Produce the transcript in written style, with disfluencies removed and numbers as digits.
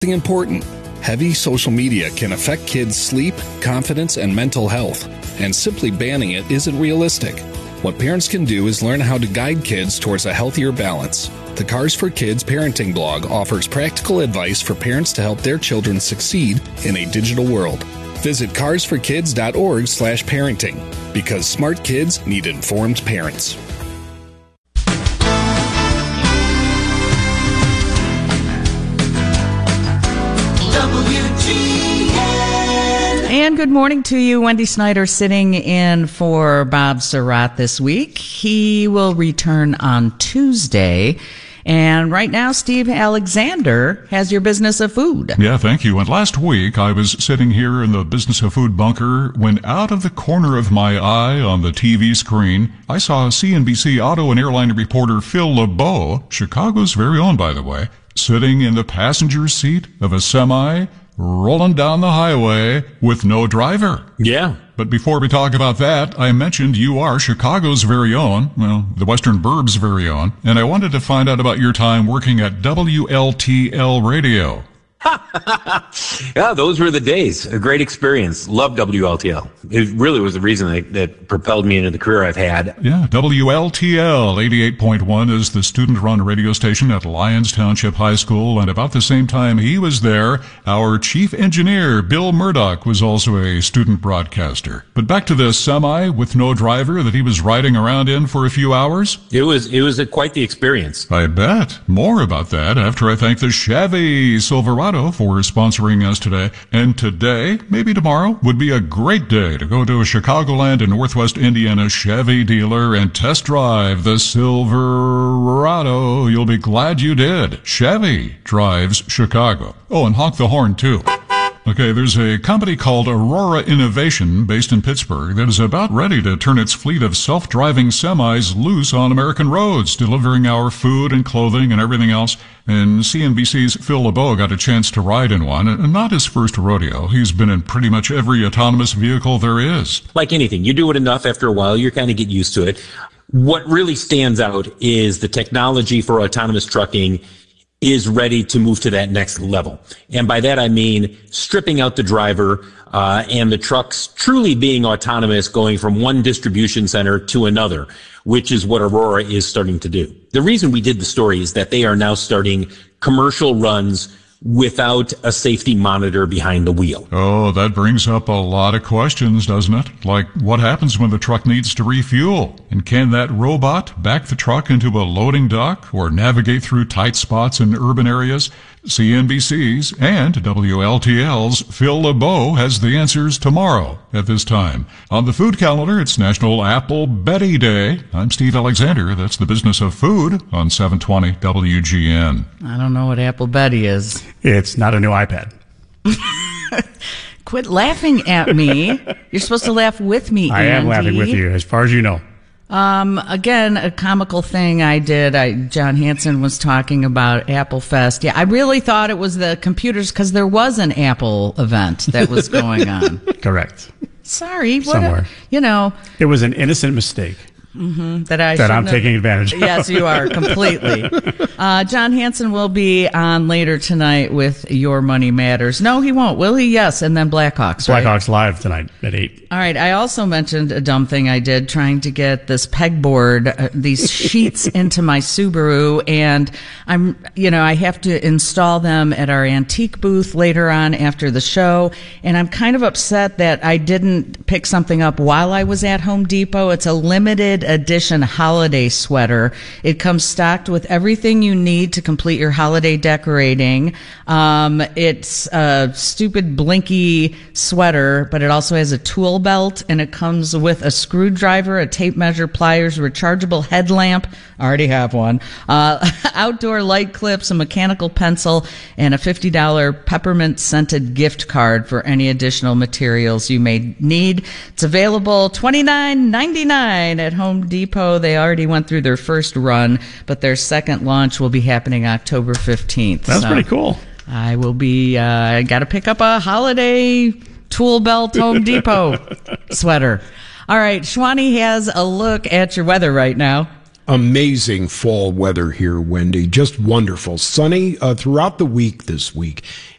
Important. Heavy social media can affect kids' sleep, confidence, and mental health, and simply banning it isn't realistic. What parents can do is learn how to guide kids towards a healthier balance. The Cars for Kids parenting blog offers practical advice for parents to help their children succeed in a digital world. Visit carsforkids.org/parenting, because smart kids need informed parents. And good morning to you. Wendy Snyder sitting in for Bob Surratt this week. He will return on Tuesday. And right now, Steve Alexander has your Business of Food. Yeah, thank you. And last week, I was sitting here in the Business of Food bunker when out of the corner of my eye on the TV screen, I saw CNBC auto and airline reporter Phil LeBeau, Chicago's very own, by the way, sitting in the passenger seat of a semi rolling down the highway with no driver. Yeah. But before we talk about that, I mentioned you are Chicago's very own, well, the Western Burbs' very own, and I wanted to find out about your time working at WLTL Radio. Yeah, those were the days. A great experience. Loved WLTL. It really was the reason that propelled me into the career I've had. Yeah, WLTL 88.1 is the student-run radio station at Lyons Township High School, and about the same time he was there, our chief engineer, Bill Murdoch, was also a student broadcaster. But back to the semi with no driver that he was riding around in for a few hours. It was quite the experience. I bet. More about that after I thank the Chevy Silverado for sponsoring us today. And today, maybe tomorrow, would be a great day to go to a Chicagoland and Northwest Indiana Chevy dealer and test drive the Silverado. You'll be glad you did. Chevy drives Chicago. Oh, and honk the horn, too. Okay, there's a company called Aurora Innovation based in Pittsburgh that is about ready to turn its fleet of self-driving semis loose on American roads, delivering our food and clothing and everything else. And CNBC's Phil LeBeau got a chance to ride in one, and not his first rodeo. He's been in pretty much every autonomous vehicle there is. Like anything, you do it enough after a while, you kind of get used to it. What really stands out is the technology for autonomous trucking is ready to move to that next level. And by that, I mean stripping out the driver, and the trucks truly being autonomous, going from one distribution center to another, which is what Aurora is starting to do. The reason we did the story is that they are now starting commercial runs without a safety monitor behind the wheel. Oh, that brings up a lot of questions, doesn't it? Like, what happens when the truck needs to refuel? And can that robot back the truck into a loading dock or navigate through tight spots in urban areas? CNBC's and WLTL's Phil LeBeau has the answers tomorrow at this time. On the food calendar, it's National Apple Betty Day. I'm Steve Alexander. That's the Business of Food on 720 WGN. I don't know what Apple Betty is. It's not a new iPad. Quit laughing at me. You're supposed to laugh with me, I am laughing with you, as far as you know. Again, a comical thing I did. John Hanson was talking about Apple Fest. Yeah, I really thought it was the computers because there was an Apple event that was going on. Correct. Sorry. Somewhere. It was an innocent mistake. Mm-hmm, that I'm taking advantage of. Yes, you are, completely. John Hanson will be on later tonight with Your Money Matters. No, he won't, will he? Yes, and then Blackhawks, right? Blackhawks live tonight at 8. All right, I also mentioned a dumb thing I did trying to get this pegboard, these sheets into my Subaru, and I have to install them at our antique booth later on after the show, and I'm kind of upset that I didn't pick something up while I was at Home Depot. It's a limited edition holiday sweater. It comes stocked with everything you need to complete your holiday decorating. It's a stupid blinky sweater, but it also has a tool belt, and it comes with a screwdriver, a tape measure, pliers, rechargeable headlamp. I already have one. Outdoor light clips, a mechanical pencil, and a $50 peppermint scented gift card for any additional materials you may need. It's available $29.99 at Home Depot. They already went through their first run, but their second launch will be happening October 15th. That's pretty cool. I will be, I got to pick up a holiday tool belt Home Depot sweater. All right, Shwani has a look at your weather right now. amazing fall weather here, Wendy. Just wonderful. Sunny throughout the week this week.